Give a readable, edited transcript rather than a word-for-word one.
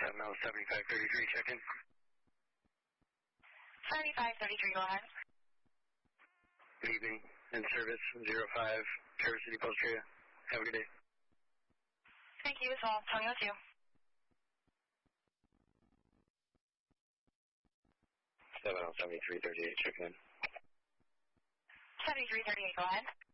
7533, check in. 7533, go ahead. Good evening. In service, 05, Traverse City Post area. Have a good day. Thank you as well. Tony with you. 7338, check in. 7338, go ahead.